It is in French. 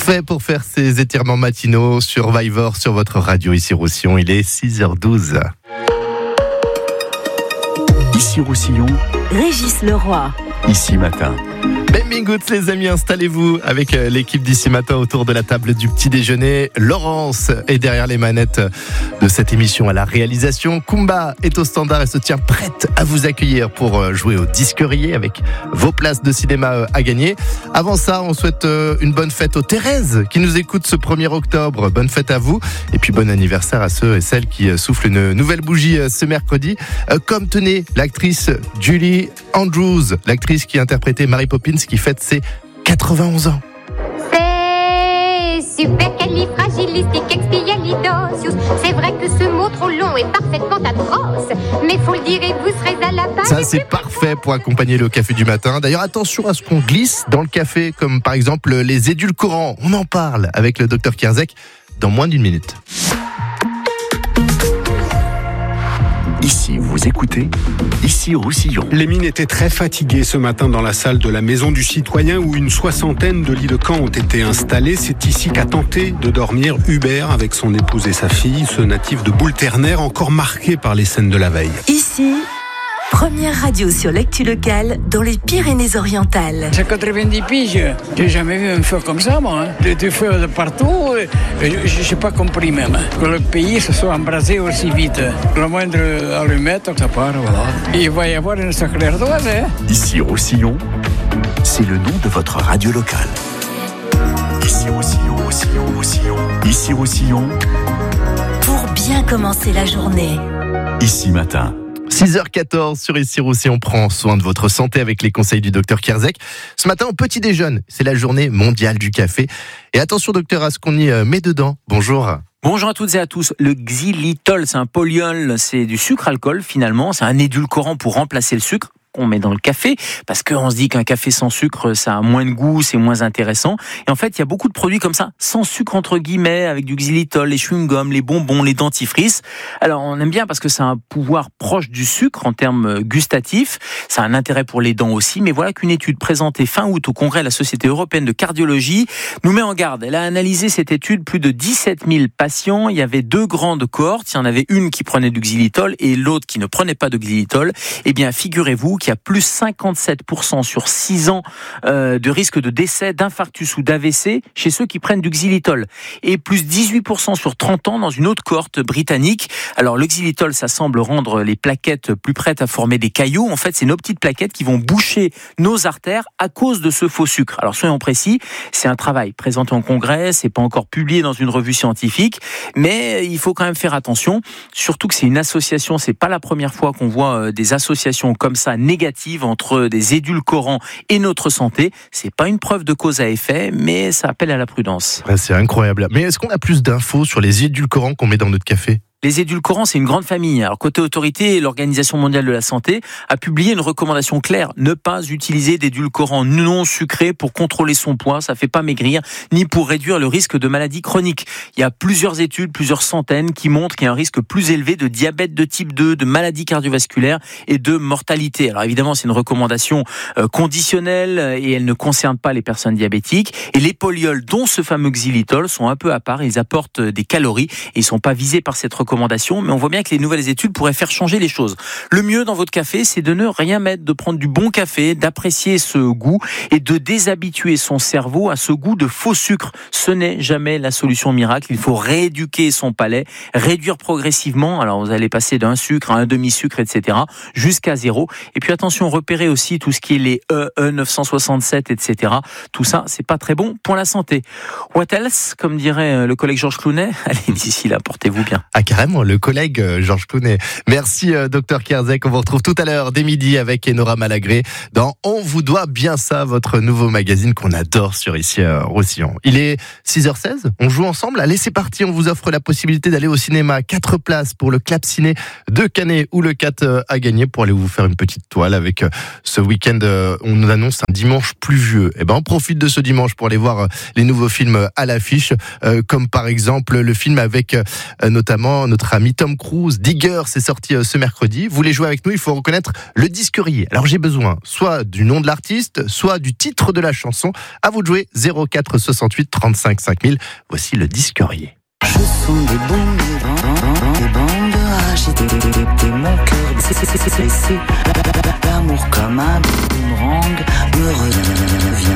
Parfait pour faire ces étirements matinaux. Survivor sur votre radio ici Roussillon. Il est 6h12. Ici Roussillon, Régis Leroy. Ici Matin. Benvinguts les amis, installez-vous avec l'équipe d'Ici Matin autour de la table du petit déjeuner. Laurence est derrière les manettes de cette émission à la réalisation. Kumba est au standard et se tient prête à vous accueillir pour jouer au disquerier avec vos places de cinéma à gagner. Avant ça, on souhaite une bonne fête aux Thérèse qui nous écoutent ce 1er octobre. Bonne fête à vous et puis bon anniversaire à ceux et celles qui soufflent une nouvelle bougie ce mercredi. Comme tenez l'actrice Julie Andrews, l'actrice qui interprétait Mary Poppins, qui fête ses 91 ans. C'est supercalifragilisticexpialidocious. C'est vrai que ce mot trop long est parfaitement atroce, mais faut le dire et vous serez à la page. Ça, c'est parfait pour accompagner le café du matin. D'ailleurs, attention à ce qu'on glisse dans le café, comme par exemple les édulcorants. On en parle avec le docteur Kierzek dans moins d'une minute. Ici, vous écoutez, ici Roussillon. Les mines étaient très fatiguées ce matin dans la salle de la Maison du Citoyen où une 60aine de lits de camp ont été installés. C'est ici qu'a tenté de dormir Hubert avec son épouse et sa fille, ce natif de Boule-Ternaire encore marqué par les scènes de la veille. Ici, première radio sur l'actu locale dans les Pyrénées-Orientales. J'ai 90 piges. J'ai jamais vu un feu comme ça, moi. Des feux de partout. Je n'ai pas compris même que le pays se soit embrasé aussi vite. Le moindre allumette, ça part, voilà. Il va y avoir une sacrée ardoise, hein. Ici Roussillon, c'est le nom de votre radio locale. Ici Roussillon, Roussillon, Roussillon. Ici Roussillon. Pour bien commencer la journée. Ici Matin. 6h14 sur Ici Roussillon, on prend soin de votre santé avec les conseils du docteur Kierzek. Ce matin, au petit déjeuner, c'est la journée mondiale du café. Et attention docteur à ce qu'on y met dedans. Bonjour. Bonjour à toutes et à tous. Le xylitol, c'est un polyol, c'est du sucre-alcool finalement. C'est un édulcorant pour remplacer le sucre qu'on met dans le café, parce qu'on se dit qu'un café sans sucre, ça a moins de goût, c'est moins intéressant. Et en fait, il y a beaucoup de produits comme ça, sans sucre entre guillemets, avec du xylitol, les chewing-gums, les bonbons, les dentifrices. Alors, on aime bien parce que ça a un pouvoir proche du sucre en termes gustatifs. Ça a un intérêt pour les dents aussi. Mais voilà qu'une étude présentée fin août au congrès de la Société européenne de cardiologie nous met en garde. Elle a analysé cette étude, plus de 17 000 patients. Il y avait 2 grandes cohortes. Il y en avait une qui prenait du xylitol et l'autre qui ne prenait pas de xylitol. Eh bien, figurez-vous qu'il y a plus 57% sur 6 ans de risque de décès, d'infarctus ou d'AVC chez ceux qui prennent du xylitol. Et plus 18% sur 30 ans dans une autre cohorte britannique. Alors le xylitol, ça semble rendre les plaquettes plus prêtes à former des caillots. En fait, c'est nos petites plaquettes qui vont boucher nos artères à cause de ce faux sucre. Alors soyons précis, c'est un travail présenté en congrès, c'est pas encore publié dans une revue scientifique, mais il faut quand même faire attention, surtout que c'est une association, c'est pas la première fois qu'on voit des associations comme ça négative entre des édulcorants et notre santé. C'est pas une preuve de cause à effet, mais ça appelle à la prudence. Ouais, c'est incroyable. Mais est-ce qu'on a plus d'infos sur les édulcorants qu'on met dans notre café ? Les édulcorants, c'est une grande famille. Alors, côté autorité, l'Organisation mondiale de la santé a publié une recommandation claire. Ne pas utiliser d'édulcorants non sucrés pour contrôler son poids. Ça fait pas maigrir, ni pour réduire le risque de maladies chroniques. Il y a plusieurs études, plusieurs centaines, qui montrent qu'il y a un risque plus élevé de diabète de type 2, de maladies cardiovasculaires et de mortalité. Alors, évidemment, c'est une recommandation conditionnelle et elle ne concerne pas les personnes diabétiques. Et les polyols, dont ce fameux xylitol, sont un peu à part. Ils apportent des calories et ils sont pas visés par cette recommandation. Mais on voit bien que les nouvelles études pourraient faire changer les choses. Le mieux dans votre café, c'est de ne rien mettre, de prendre du bon café, d'apprécier ce goût et de déshabituer son cerveau à ce goût de faux sucre. Ce n'est jamais la solution miracle. Il faut rééduquer son palais, réduire progressivement. Alors vous allez passer d'un sucre à un demi-sucre, etc., jusqu'à 0. Et puis attention, repérez aussi tout ce qui est les E967, etc. Tout ça, c'est pas très bon pour la santé. What else, comme dirait le collègue Georges Clooney. Allez, d'ici là, portez-vous bien. Carrément, le collègue Georges Clooney. Merci docteur Kierzek, on vous retrouve tout à l'heure dès midi avec Enora Malagré dans On vous doit bien ça, votre nouveau magazine qu'on adore sur ici Roussillon. Il est 6h16, on joue ensemble. Allez, c'est parti, on vous offre la possibilité d'aller au cinéma. 4 places pour le Clap Ciné de Canet ou le 4 à gagner pour aller vous faire une petite toile avec ce week-end. On nous annonce un dimanche pluvieux. Et ben on profite de ce dimanche pour aller voir les nouveaux films à l'affiche, comme par exemple le film avec notamment notre ami Tom Cruise. Digger, c'est sorti ce mercredi. Vous voulez jouer avec nous, il faut reconnaître le disquerier. Alors j'ai besoin soit du nom de l'artiste, soit du titre de la chanson. À vous de jouer, 04 68 35 5000. Voici le disquerier. Je sens des bombes de rage, mon cœur blessé.